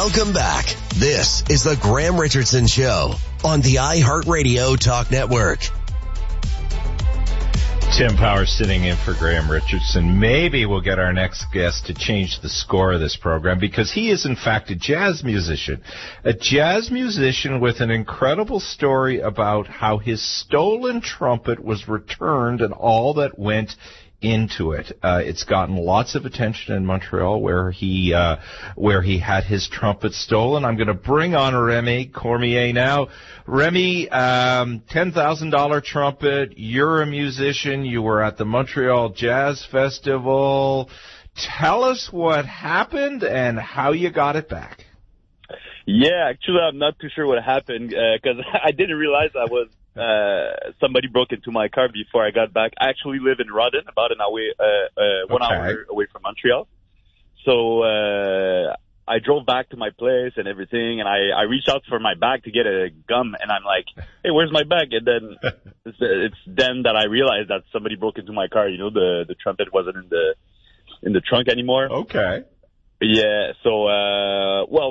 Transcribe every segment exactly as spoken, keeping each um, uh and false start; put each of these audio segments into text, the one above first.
Welcome back. This is the Graham Richardson Show on the iHeartRadio Talk Network. Tim Powers sitting in for Graham Richardson. Maybe we'll get our next guest to change the score of this program, because he is, in fact, a jazz musician. A jazz musician with an incredible story about how his stolen trumpet was returned and all that went into it. Uh, it's gotten lots of attention in Montreal, where he uh, where he had his trumpet stolen. I'm going to bring on Remy Cormier now. Remy, um, ten thousand dollars trumpet. You're a musician. You were at the Montreal Jazz Festival. Tell us what happened and how you got it back. Yeah, actually, I'm not too sure what happened, because uh, I didn't realize I was uh somebody broke into my car before I got back. I actually live in Rodden, about an hour, uh, uh, one okay. hour away from Montreal. So uh I drove back to my place and everything, and I, I reached out for my bag to get a gum, and I'm like, hey, where's my bag? And then it's, it's then that I realized that somebody broke into my car. You know, the the trumpet wasn't in the in the trunk anymore. Okay. Yeah. So uh well.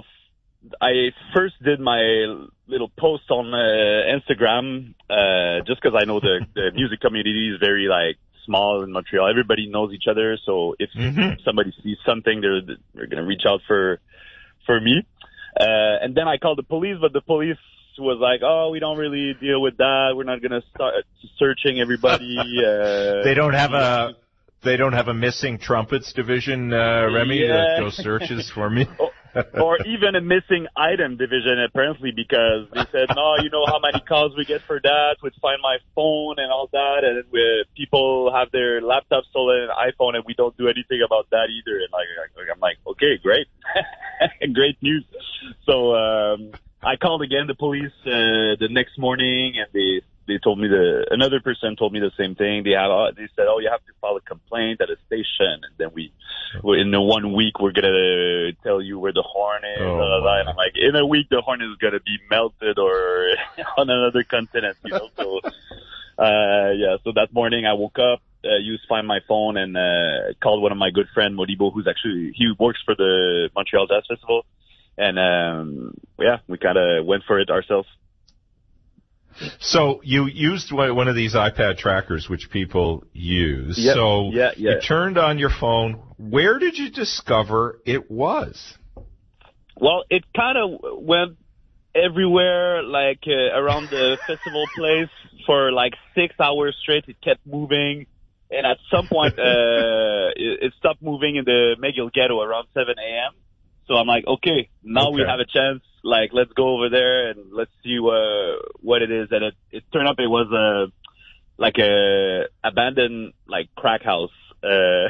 I first did my little post on uh, Instagram, uh, just because I know the, the music community is very, like, small in Montreal. Everybody knows each other, so if mm-hmm. somebody sees something, they're, they're going to reach out for for me. Uh, and then I called the police, but the police was like, oh, we don't really deal with that. We're not going to start searching everybody. Uh, they don't have a... They don't have a missing trumpets division, uh, Remy, yeah. that goes searches for me. Or even a missing item division, apparently, because they said, no, you know how many calls we get for that with Find My Phone and all that, and we, people have their laptops stolen, iPhone, and we don't do anything about that either. And like, I'm like, okay, great. Great news. So um, I called again the police uh, the next morning, and they They told me the another person told me the same thing. They have they said, oh, you have to file a complaint at a station, and then we, in the one week, we're gonna tell you where the horn is. Oh, blah, blah, blah. And I'm like, in a week, the horn is gonna be melted or on another continent, you know. So, uh, yeah. So that morning, I woke up, uh, used Find My Phone, and uh, called one of my good friend Modibo, who's actually he works for the Montreal Jazz Festival, and um, yeah, we kind of went for it ourselves. So you used one of these iPad trackers, which people use. Yep. So yeah, yeah. you turned on your phone. Where did you discover it was? Well, it kind of went everywhere, like uh, around the festival place for like six hours straight. It kept moving. And at some point, uh, it, it stopped moving in the McGill Ghetto around seven a.m. So I'm like, okay, now okay. we have a chance. Like, let's go over there and let's see uh, what it is. And it, it turned up it was a like a abandoned like crack house. Uh,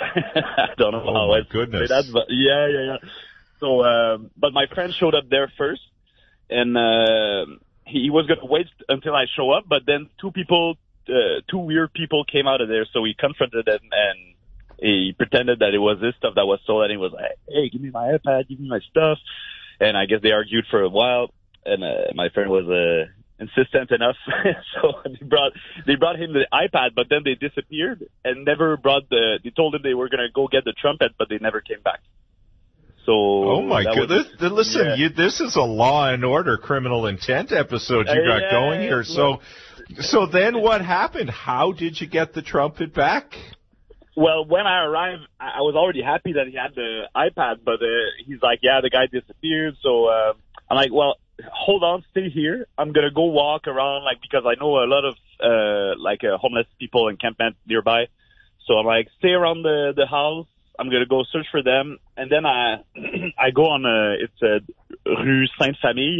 I don't know oh how my I goodness. say that, but yeah, yeah, yeah. So, um, but my friend showed up there first, and uh, he, he was gonna wait until I show up. But then two people, uh, two weird people came out of there. So he confronted them and he pretended that it was this stuff that was stolen. And he was like, "Hey, give me my iPad, give me my stuff." And I guess they argued for a while, and uh, my friend was uh, insistent enough, so they brought they brought him the iPad, but then they disappeared and never brought the. They told him they were gonna go get the trumpet, but they never came back. So oh my goodness! Was, Listen, yeah. you, this is a Law and Order criminal intent episode you got yeah, going here. So, so then what happened? How did you get the trumpet back? Well, when I arrived, I was already happy that he had the iPad, but uh, he's like, yeah, the guy disappeared. So uh, I'm like, well, hold on, stay here. I'm going to go walk around, like, because I know a lot of, uh, like, uh, homeless people encampment nearby. So I'm like, stay around the, the house. I'm going to go search for them. And then I I go on, uh, it's uh, Rue Sainte-Famille,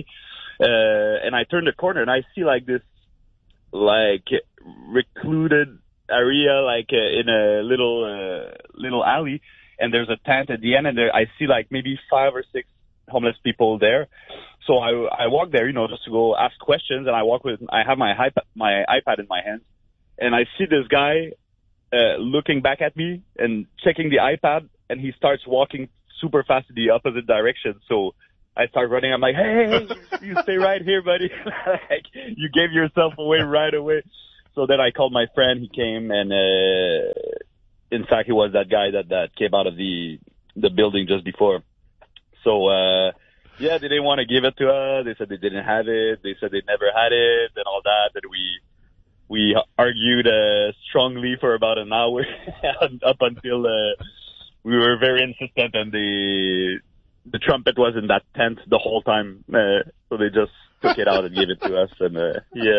uh, and I turn the corner, and I see, like, this, like, recluded area, like uh, in a little uh, little alley, and there's a tent at the end, and there I see like maybe five or six homeless people there. So I I walk there, you know, just to go ask questions, and I walk with I have my iPad my iPad in my hands, and I see this guy uh, looking back at me and checking the iPad, and he starts walking super fast in the opposite direction. So I start running. I'm like, hey, hey you stay right here, buddy. Like, you gave yourself away right away. So then I called my friend. He came, and uh, in fact, he was that guy that, that came out of the the building just before. So uh, yeah, they didn't want to give it to us. They said they didn't have it. They said they never had it and all that. And we we argued uh, strongly for about an hour up until uh, we were very insistent, and the the trumpet was in that tent the whole time. Uh, so they just took it out and gave it to us. And uh, yeah,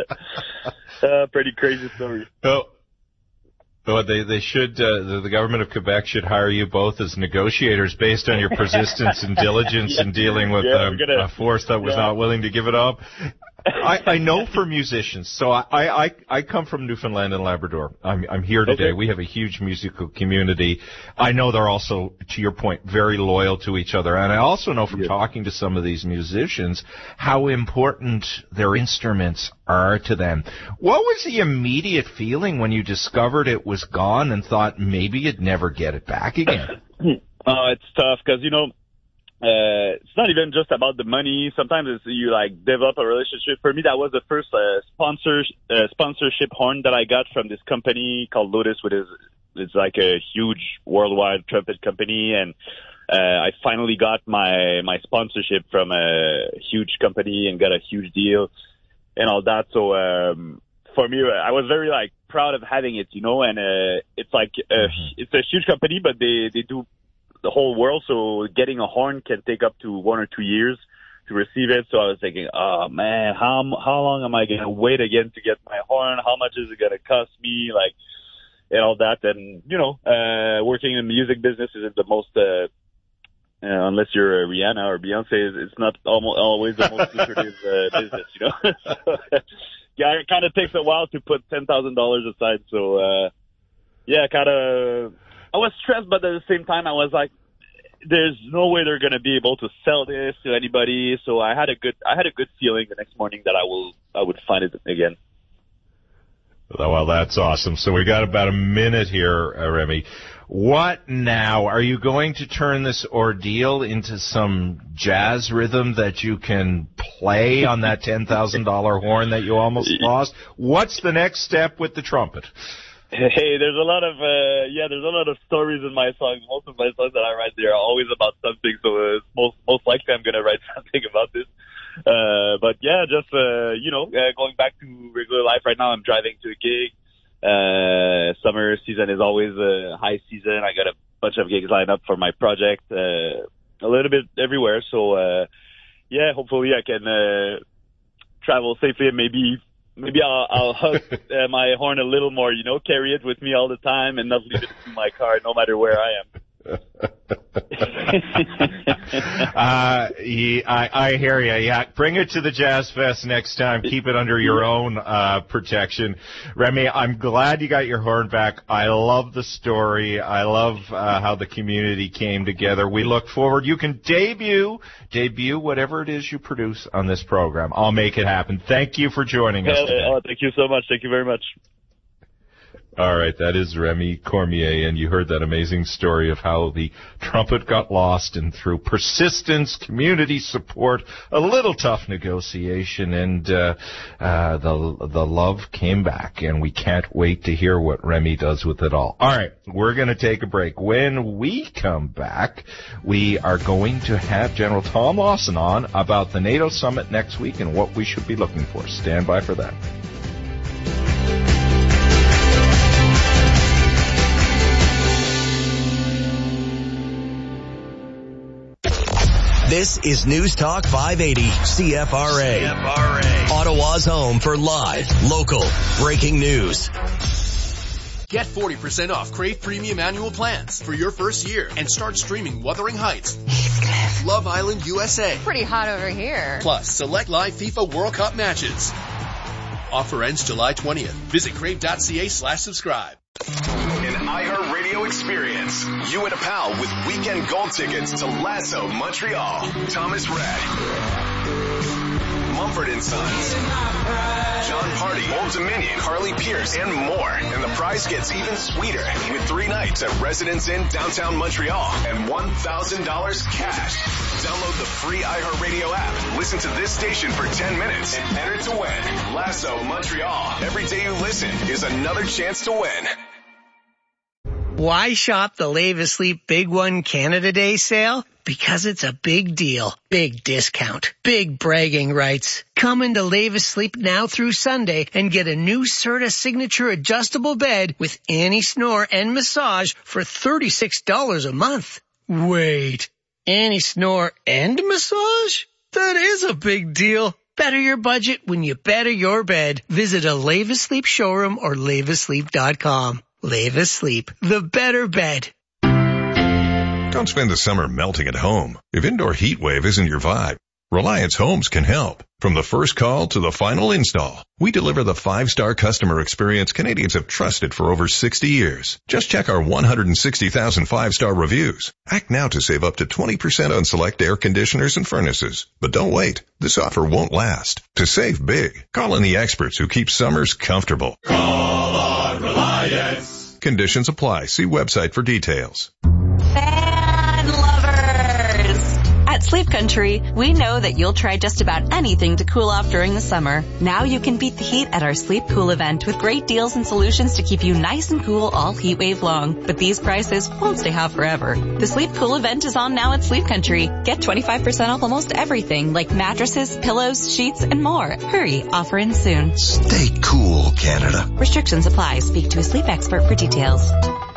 uh, pretty crazy story. Oh. Well, they they should uh, the, the government of Quebec should hire you both as negotiators based on your persistence and diligence yeah. in dealing with yeah, um, gonna, a force that was yeah. not willing to give it up. I, I know for musicians, so I, I, I come from Newfoundland and Labrador. I'm, I'm here today. Okay. We have a huge musical community. I know they're also, to your point, very loyal to each other. And I also know from yeah. talking to some of these musicians how important their instruments are to them. What was the immediate feeling when you discovered it was gone and thought maybe you'd never get it back again? Oh, it's tough because, you know, Uh, it's not even just about the money. Sometimes it's, you like develop a relationship. For me, that was the first uh, sponsor uh, sponsorship horn that I got from this company called Lotus, which is it's like a huge worldwide trumpet company, and uh, I finally got my my sponsorship from a huge company and got a huge deal and all that. So um, for me, I was very like proud of having it, you know. And uh, it's like uh, it's a huge company, but they they do the whole world, so getting a horn can take up to one or two years to receive it. So I was thinking, oh man, how how long am I gonna wait again to get my horn? How much is it gonna cost me? Like, and all that. And you know, uh, working in the music business isn't the most, uh, uh, unless you're a Rihanna or Beyonce, it's not almost always the most lucrative uh, business, you know. So, yeah, it kind of takes a while to put ten thousand dollars aside. So, uh, yeah, kind of. I was stressed, but at the same time, I was like, "There's no way they're going to be able to sell this to anybody." So I had a good, I had a good feeling the next morning that I will, I would find it again. Well, that's awesome. So we got about a minute here, uh, Remy. What now? Are you going to turn this ordeal into some jazz rhythm that you can play on that ten thousand dollar horn that you almost lost? What's the next step with the trumpet? Hey, there's a lot of, uh, yeah, there's a lot of stories in my songs. Most of my songs that I write, they are always about something, so uh, most, most likely I'm going to write something about this. Uh, but yeah, just, uh, you know, uh, going back to regular life right now, I'm driving to a gig. Uh, summer season is always a high season. I got a bunch of gigs lined up for my project, uh, a little bit everywhere. So, uh, yeah, hopefully I can, uh, travel safely and maybe Maybe I'll, I'll hug uh, my horn a little more, you know, carry it with me all the time and not leave it in my car no matter where I am. uh, yeah, I, I hear you. Yeah, bring it to the Jazz Fest next time. Keep it under your own uh, protection. Remy, I'm glad you got your horn back. I love the story. I love uh, how the community came together. We look forward. You can debut, debut whatever it is you produce on this program. I'll make it happen. Thank you for joining us today. Oh, thank you so much. Thank you very much. All right, that is Remy Cormier, and you heard that amazing story of how the trumpet got lost, and through persistence, community support, a little tough negotiation, and uh, uh, the the love came back, and we can't wait to hear what Remy does with it all. All right, we're going to take a break. When we come back, we are going to have General Tom Lawson on about the NATO summit next week and what we should be looking for. Stand by for that. This is News Talk five eighty C F R A. C F R A. Ottawa's home for live, local, breaking news. Get forty percent off Crave Premium annual plans for your first year and start streaming Wuthering Heights, Love Island U S A. Pretty hot over here. Plus, select live FIFA World Cup matches. Offer ends July twentieth. Visit crave.ca slash subscribe. An iHeartRadio experience. You and a pal with weekend gold tickets to Lasso Montreal. Thomas Rhett, Mumford and Sons, John Party, Old Dominion, Carly Pierce, and more. And the prize gets even sweeter with three nights at Residence Inn downtown Montreal and one thousand dollars cash. Download the free iHeartRadio app. Listen to this station for ten minutes and enter to win. Lasso Montreal. Every day you listen is another chance to win. Why shop the Lave Asleep Big One Canada Day sale? Because it's a big deal, big discount, big bragging rights. Come into Lavis Sleep now through Sunday and get a new Serta Signature adjustable bed with anti-snore and massage for thirty-six dollars a month. Wait, anti-snore and massage? That is a big deal. Better your budget when you better your bed. Visit a Lavis Sleep showroom or lavis sleep dot com. Lavis Sleep, the better bed. Don't spend the summer melting at home. If indoor heat wave isn't your vibe, Reliance Homes can help. From the first call to the final install, we deliver the five-star customer experience Canadians have trusted for over sixty years. Just check our one hundred sixty thousand five-star reviews. Act now to save up to twenty percent on select air conditioners and furnaces. But don't wait. This offer won't last. To save big, call in the experts who keep summers comfortable. Call on Reliance. Conditions apply. See website for details. Fan lovers! At Sleep Country, we know that you'll try just about anything to cool off during the summer. Now you can beat the heat at our Sleep Cool event with great deals and solutions to keep you nice and cool all heat wave long. But these prices won't stay hot forever. The Sleep Cool event is on now at Sleep Country. Get twenty-five percent off almost everything like mattresses, pillows, sheets, and more. Hurry, offer in soon. Stay cool, Canada. Restrictions apply. Speak to a sleep expert for details.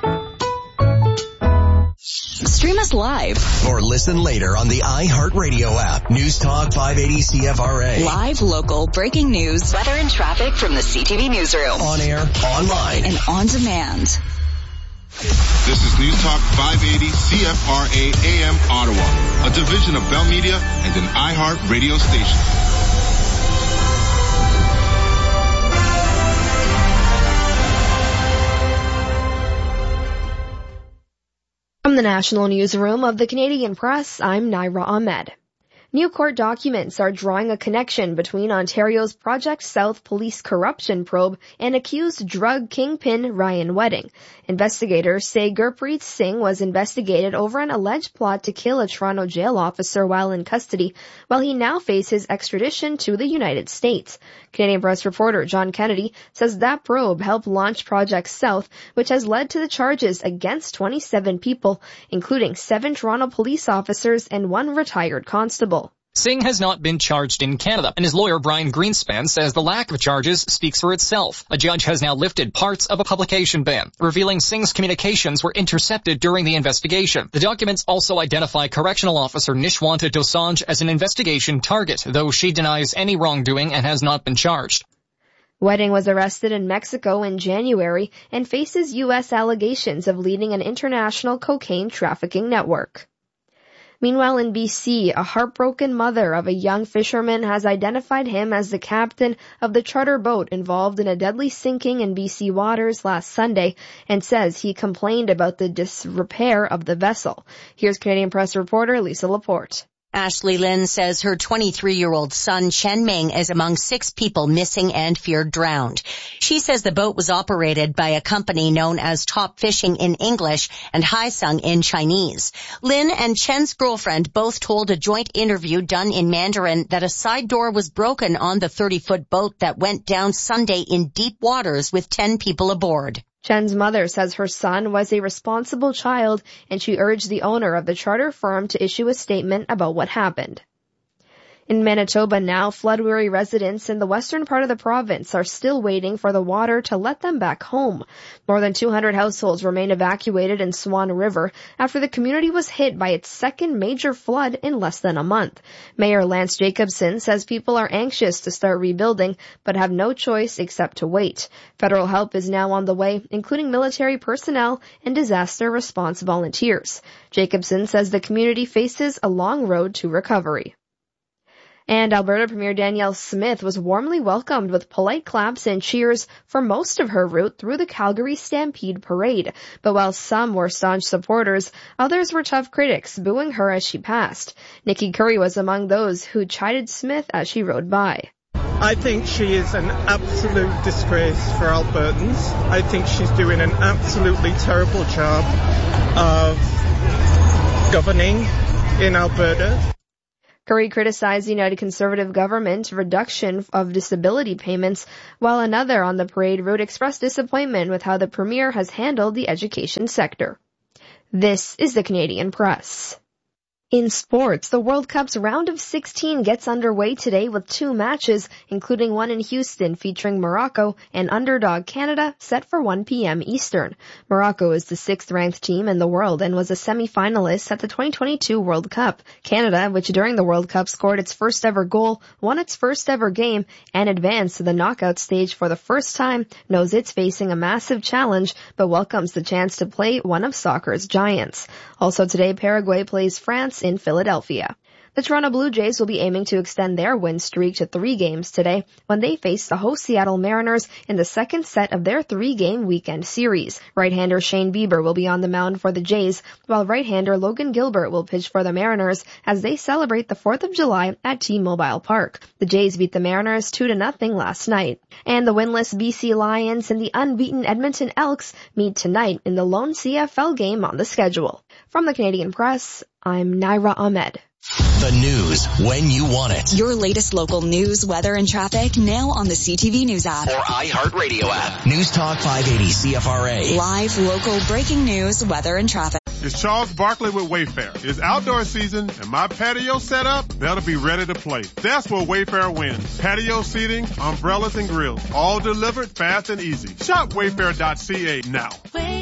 Stream us live. Or listen later on the iHeartRadio app. News Talk five eighty C F R A. Live, local, breaking news, weather and traffic from the C T V newsroom. On air, online, and on demand. This is News Talk five eighty C F R A A M Ottawa, a division of Bell Media and an iHeartRadio station. From the National Newsroom of the Canadian Press, I'm Naira Ahmed. New court documents are drawing a connection between Ontario's Project South police corruption probe and accused drug kingpin Ryan Wedding. Investigators say Gurpreet Singh was investigated over an alleged plot to kill a Toronto jail officer while in custody, while he now faces extradition to the United States. Canadian Press reporter John Kennedy says that probe helped launch Project South, which has led to the charges against twenty-seven people, including seven Toronto police officers and one retired constable. Singh has not been charged in Canada, and his lawyer Brian Greenspan says the lack of charges speaks for itself. A judge has now lifted parts of a publication ban, revealing Singh's communications were intercepted during the investigation. The documents also identify correctional officer Nishwanta Dosanjh as an investigation target, though she denies any wrongdoing and has not been charged. Wedding was arrested in Mexico in January and faces U S allegations of leading an international cocaine trafficking network. Meanwhile, in B C, a heartbroken mother of a young fisherman has identified him as the captain of the charter boat involved in a deadly sinking in B C waters last Sunday and says he complained about the disrepair of the vessel. Here's Canadian Press reporter Lisa Laporte. Ashley Lynn says her twenty-three-year-old son, Chen Ming, is among six people missing and feared drowned. She says the boat was operated by a company known as Top Fishing in English and Haisung in Chinese. Lynn and Chen's girlfriend both told a joint interview done in Mandarin that a side door was broken on the thirty-foot boat that went down Sunday in deep waters with ten people aboard. Chen's mother says her son was a responsible child, and she urged the owner of the charter firm to issue a statement about what happened. In Manitoba now, flood-weary residents in the western part of the province are still waiting for the water to let them back home. More than two hundred households remain evacuated in Swan River after the community was hit by its second major flood in less than a month. Mayor Lance Jacobson says people are anxious to start rebuilding, but have no choice except to wait. Federal help is now on the way, including military personnel and disaster response volunteers. Jacobson says the community faces a long road to recovery. And Alberta Premier Danielle Smith was warmly welcomed with polite claps and cheers for most of her route through the Calgary Stampede Parade. But while some were staunch supporters, others were tough critics, booing her as she passed. Nikki Curry was among those who chided Smith as she rode by. I think she is an absolute disgrace for Albertans. I think she's doing an absolutely terrible job of governing in Alberta. Curry criticized the United Conservative government's reduction of disability payments, while another on the parade route expressed disappointment with how the Premier has handled the education sector. This is the Canadian Press. In sports, the World Cup's round of sixteen gets underway today with two matches, including one in Houston featuring Morocco and underdog Canada, set for one p.m. Eastern. Morocco is the sixth-ranked team in the world and was a semi-finalist at the twenty twenty-two World Cup. Canada, which during the World Cup scored its first-ever goal, won its first-ever game, and advanced to the knockout stage for the first time, knows it's facing a massive challenge, but welcomes the chance to play one of soccer's giants. Also today, Paraguay plays France in Philadelphia. The Toronto Blue Jays will be aiming to extend their win streak to three games today when they face the host Seattle Mariners in the second set of their three-game weekend series. Right-hander Shane Bieber will be on the mound for the Jays, while right-hander Logan Gilbert will pitch for the Mariners as they celebrate the fourth of July at T-Mobile Park. The Jays beat the Mariners two to nothing last night. And the winless B C Lions and the unbeaten Edmonton Elks meet tonight in the lone C F L game on the schedule. From the Canadian Press, I'm Naira Ahmed. The news when you want it. Your latest local news, weather, and traffic now on the C T V News app. Or iHeartRadio app. News Talk five eighty C F R A. Live, local, breaking news, weather, and traffic. It's Charles Barkley with Wayfair. It's outdoor season and my patio set up, that'll be ready to play. That's where Wayfair wins. Patio seating, umbrellas, and grills. All delivered fast and easy. Shop wayfair dot c a now.